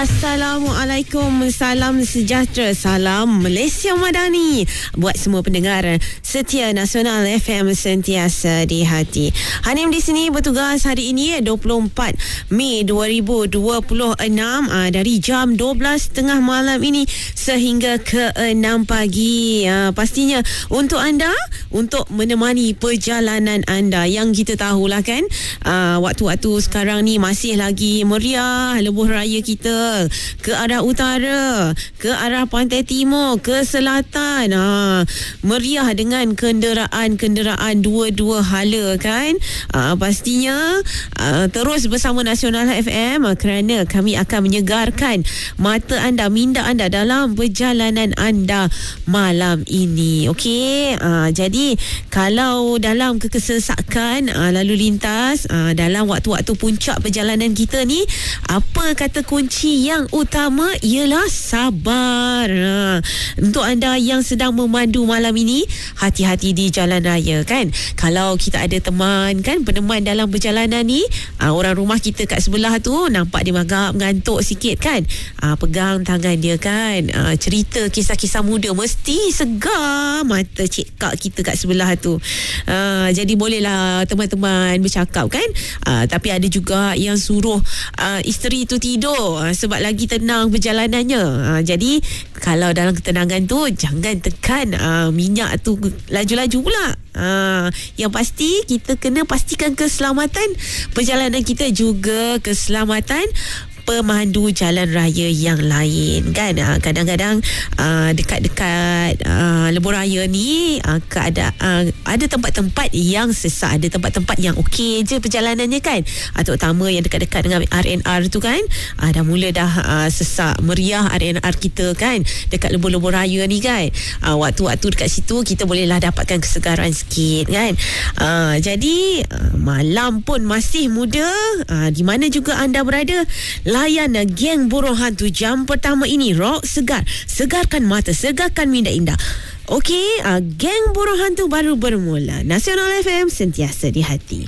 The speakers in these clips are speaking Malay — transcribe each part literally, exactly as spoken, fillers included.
Assalamualaikum, salam sejahtera, salam Malaysia Madani buat semua pendengar setia Nasional F M sentiasa di hati. Hanim di sini bertugas hari ini dua puluh empat Mei dua ribu dua puluh enam aa, dari jam dua belas tiga puluh malam ini sehingga ke enam pagi. Aa, pastinya untuk anda, untuk menemani perjalanan anda yang kita tahulah kan, aa, waktu-waktu sekarang ni masih lagi meriah lebuh raya kita ke arah utara, ke arah pantai timur, ke selatan. Ha, meriah dengan kenderaan-kenderaan dua-dua hala kan. Ha, pastinya ha, terus bersama Nasional F M kerana kami akan menyegarkan mata anda, minda anda dalam perjalanan anda malam ini. Okey, ha, jadi kalau dalam kekesesakan ha, lalu lintas ha, dalam waktu-waktu puncak perjalanan kita ni, apa kata kunci yang utama ialah sabar. Ha. Untuk anda yang sedang memandu malam ini, hati-hati di jalan raya kan. Kalau kita ada teman kan, peneman dalam perjalanan ni, ha, orang rumah kita kat sebelah tu nampak dia agak mengantuk sikit kan, ha, pegang tangan dia kan, ha, cerita kisah-kisah muda, mesti segar mata cik kak kita kat sebelah tu. Ha, jadi bolehlah teman-teman bercakap kan. Ha, tapi ada juga yang suruh uh, isteri tu tidur uh, sebab lagi tenang perjalanannya. Uh, jadi kalau dalam ketenangan tu jangan tekan uh, minyak tu laju-laju pula. Uh, yang pasti kita kena pastikan keselamatan perjalanan kita, juga keselamatan pemandu jalan raya yang lain kan. Ha, kadang-kadang uh, dekat-dekat uh, lebuh raya ni uh, keada, uh, ada tempat-tempat yang sesak, ada tempat-tempat yang okey je perjalanannya kan. Uh, terutama yang dekat-dekat dengan R and R tu kan, uh, dah mula dah uh, sesak meriah R and R kita kan dekat lebuh-lebuh raya ni kan. Uh, waktu-waktu dekat situ kita bolehlah dapatkan kesegaran sikit kan. Uh, jadi uh, malam pun masih muda, uh, di mana juga anda berada, layan Geng Burung Hantu jam pertama ini. Rock segar, segarkan mata, segarkan minda indah. Okey, uh, Geng Burung Hantu baru bermula. Nasional F M sentiasa di hati.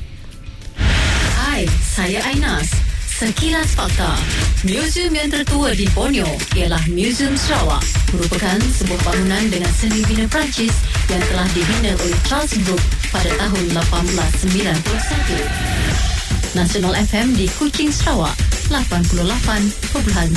Hai, saya Ainas. Sekilas fakta. Museum yang tertua di Borneo ialah Museum Sarawak. Merupakan sebuah bangunan dengan seni bina Perancis yang telah dibina oleh Charles Brooke pada tahun lapan belas sembilan puluh satu. Nasional F M di Kuching, Sarawak, lapan puluh lapan perpuluhan